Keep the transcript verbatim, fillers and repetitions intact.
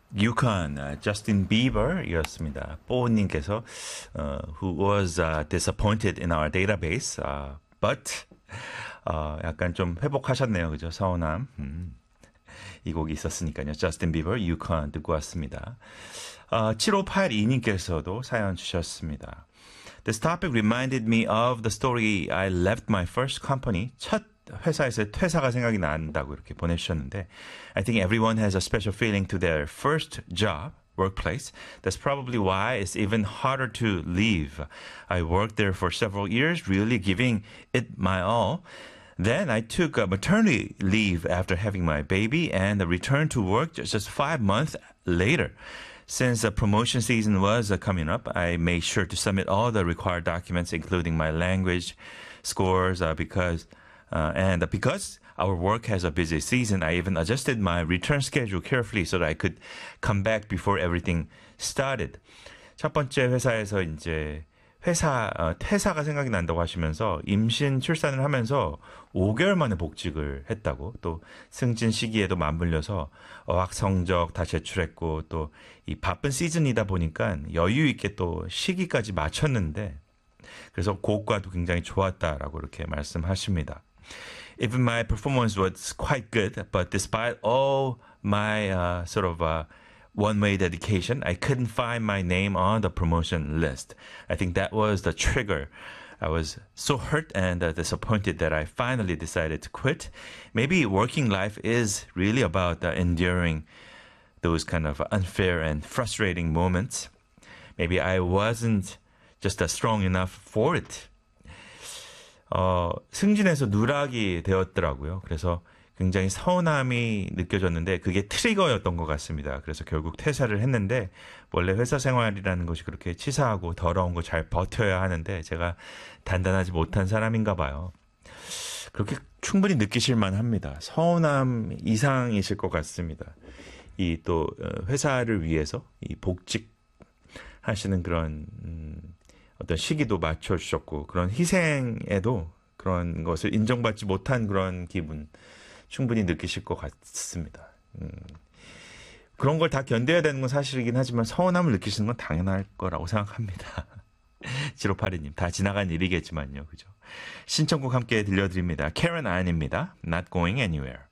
Yukon, uh, Justin Bieber이었습니다. 뽀님께서 uh, who was uh, disappointed in our database, uh, but uh, 약간 좀 회복하셨네요, 그죠? 서운함. 음. 이 곡이 있었으니까요. Justin Bieber, Yukon 듣고 왔습니다. Uh, 칠오팔이님께서도 사연 주셨습니다. This topic reminded me of the story I left my first company. 첫 회사에서 퇴사가 생각이 난다고 이렇게 보내주셨는데 I think everyone has a special feeling to their first job, workplace. That's probably why it's even harder to leave. I worked there for several years, really giving it my all. Then I took a maternity leave after having my baby and returned to work just five months later. Since the promotion season was uh, coming up, I made sure to submit all the required documents, including my language scores, uh, because uh, and uh, because our work has a busy season, I even adjusted my return schedule carefully so that I could come back before everything started. 첫 번째 회사에서 이제 회사 어, 퇴사가 생각이 난다고 하시면서 임신 출산을 하면서 오 개월 만에 복직을 했다고 또 승진 시기에도 맞물려서 어학 성적 다 제출했고 또 이 바쁜 시즌이다 보니까 여유 있게 또 시기까지 맞췄는데 그래서 고과도 굉장히 좋았다라고 이렇게 말씀하십니다. Even my performance was quite good, but despite all my uh, sort of uh, one-way dedication, I couldn't find my name on the promotion list. I think that was the trigger. I was so hurt and uh, disappointed that I finally decided to quit. Maybe working life is really about uh, enduring those kind of unfair and frustrating moments. Maybe I wasn't just uh, strong enough for it. 어, 승진해서 누락이 되었더라고요. 그래서 굉장히 서운함이 느껴졌는데 그게 트리거였던 것 같습니다. 그래서 결국 퇴사를 했는데 원래 회사 생활이라는 것이 그렇게 치사하고 더러운 거 잘 버텨야 하는데 제가 단단하지 못한 사람인가 봐요. 그렇게 충분히 느끼실 만합니다. 서운함 이상이실 것 같습니다. 이 또 회사를 위해서 이 복직 하시는 그런 음, 어떤 시기도 맞춰주셨고 그런 희생에도 그런 것을 인정받지 못한 그런 기분 충분히 느끼실 것 같습니다. 음, 그런 걸 다 견뎌야 되는 건 사실이긴 하지만 서운함을 느끼시는 건 당연할 거라고 생각합니다. 칠오팔이님 다 지나간 일이겠지만요. 그죠? 신청곡 함께 들려드립니다. Karen Ann입니다. Not Going Anywhere.